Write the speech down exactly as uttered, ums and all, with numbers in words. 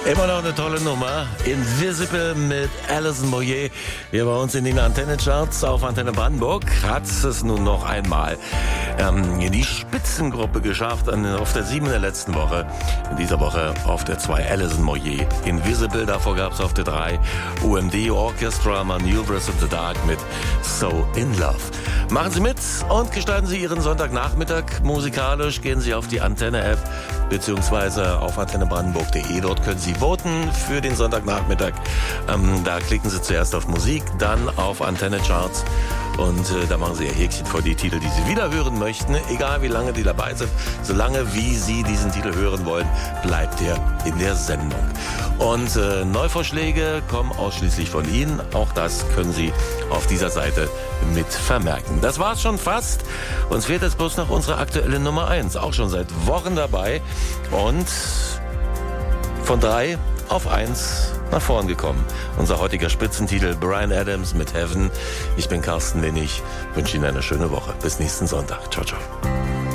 Immer noch eine tolle Nummer. Invisible mit Alison Moyet. Hier bei uns in den Antenne-Charts auf Antenne Brandenburg hat es nun noch einmal ähm, in die Spitzengruppe geschafft. Auf der sieben in der letzten Woche. In dieser Woche auf der zwei Alison Moyet. Invisible, davor gab es auf der drei U M D Orchestra Maneuvers of the Dark mit So in Love. Machen Sie mit und gestalten Sie Ihren Sonntagnachmittag musikalisch. Gehen Sie auf die Antenne-App beziehungsweise auf antenne brandenburg punkt de. Dort können Sie voten für den Sonntagnachmittag. Ähm, da klicken Sie zuerst auf Musik, dann auf Antenne Charts und äh, da machen Sie Ihr Häkchen vor die Titel, die Sie wieder hören möchten. Egal wie lange die dabei sind, solange wie Sie diesen Titel hören wollen, bleibt er in der Sendung. Und äh, Neuvorschläge kommen ausschließlich von Ihnen. Auch das können Sie auf dieser Seite mit vermerken. Das war's schon fast. Uns fehlt jetzt bloß noch unsere aktuelle Nummer eins. Auch schon seit Wochen dabei. Und von drei auf eins nach vorn gekommen. Unser heutiger Spitzentitel Bryan Adams mit Heaven. Ich bin Carsten Winnig. Wünsche Ihnen eine schöne Woche. Bis nächsten Sonntag. Ciao, ciao.